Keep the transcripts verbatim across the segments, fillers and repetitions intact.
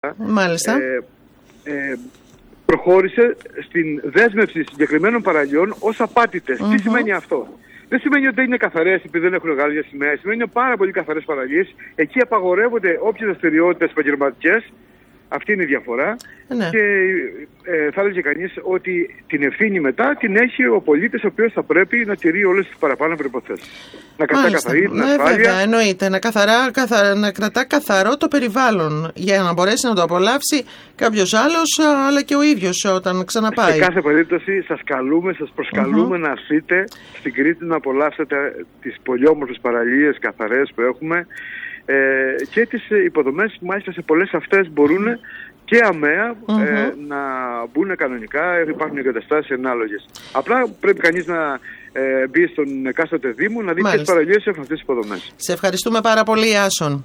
Μάλιστα. Ε, ε, προχώρησε στην δέσμευση συγκεκριμένων παραλιών ως απάτητες. Mm-hmm. Τι σημαίνει αυτό? Δεν σημαίνει ότι δεν είναι καθαρές επειδή δεν έχουν γάλια σημαία. Σημαίνει ότι είναι πάρα πολύ καθαρές παραλίες. Εκεί απαγορεύονται όποιες δραστηριότητες επαγγελματικές. Αυτή είναι η διαφορά. Ναι. Και ε, θα έλεγε κανείς ότι την ευθύνη μετά την έχει ο πολίτης, ο οποίος θα πρέπει να τηρεί όλες τις παραπάνω προϋποθέσεις. Να κρατά καθαρή την ασφάλεια. Ναι, βέβαια, εννοείται. Να, καθαρά, καθα, να κρατά καθαρό το περιβάλλον για να μπορέσει να το απολαύσει κάποιος άλλος, αλλά και ο ίδιος όταν ξαναπάει. Σε κάθε περίπτωση σας καλούμε, σας προσκαλούμε mm-hmm. να έρθετε στην Κρήτη να απολαύσετε τις πολύ όμορφες παραλίες καθαρές που έχουμε. Ε, και τις υποδομές μάλιστα σε πολλές αυτές μπορούν και αμαία mm-hmm. ε, να μπουν κανονικά, υπάρχουν εγκαταστάσεις ανάλογες. Απλά πρέπει κανείς να ε, μπει στον εκάστοτε Δήμο να δει ποιες παραλίες έχουν αυτές τις υποδομές. Σε ευχαριστούμε πάρα πολύ, Άσον.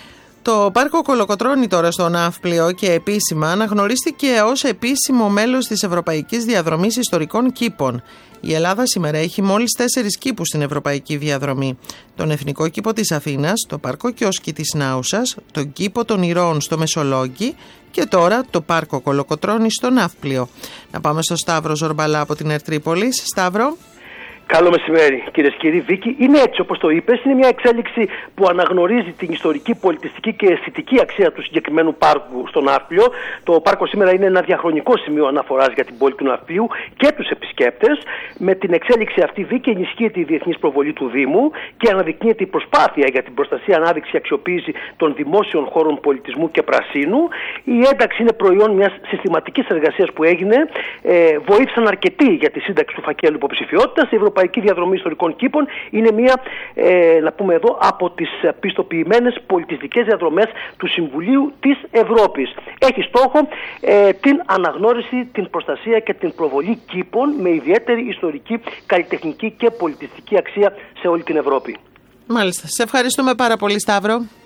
Το πάρκο Κολοκοτρώνη τώρα στο Ναύπλιο και επίσημα αναγνωρίστηκε ως επίσημο μέλος της Ευρωπαϊκής Διαδρομής Ιστορικών Κήπων. Η Ελλάδα σήμερα έχει μόλις τέσσερις κήπους στην Ευρωπαϊκή Διαδρομή. Τον Εθνικό Κήπο της Αθήνας, το Πάρκο Κιόσκι της Νάουσας, τον Κήπο των Ηρώων στο Μεσολόγγι και τώρα το Πάρκο Κολοκοτρώνη στο Ναύπλιο. Να πάμε στο Σταύρο Ζορμπαλά από την Ερτρίπολης. Σταύρο. Καλό μεσημέρι, κυρίες και κύριοι. Βίκη, είναι έτσι όπως το είπες. Είναι μια εξέλιξη που αναγνωρίζει την ιστορική, πολιτιστική και αισθητική αξία του συγκεκριμένου πάρκου στο Ναύπλιο. Το πάρκο σήμερα είναι ένα διαχρονικό σημείο αναφοράς για την πόλη του Ναυπλίου και τους επισκέπτες. Με την εξέλιξη αυτή, Βίκη, ενισχύεται η διεθνής προβολή του Δήμου και αναδεικνύεται η προσπάθεια για την προστασία, ανάδειξη, αξιοποίηση των δημόσιων χώρων πολιτισμού και πρασίνου. Η ένταξη είναι προϊόν μιας συστηματικής εργασίας που έγινε. Ε, βοήθησαν αρκετοί για τη σύνταξη του φακέλου υποψηφιότητας. Η Ευρωπαϊκή Διαδρομή Ιστορικών Κήπων είναι μία, ε, να πούμε εδώ, από τις πιστοποιημένες πολιτιστικές διαδρομές του Συμβουλίου της Ευρώπης. Έχει στόχο ε, την αναγνώριση, την προστασία και την προβολή κήπων με ιδιαίτερη ιστορική, καλλιτεχνική και πολιτιστική αξία σε όλη την Ευρώπη. Μάλιστα. Σε ευχαριστούμε πάρα πολύ, Σταύρο.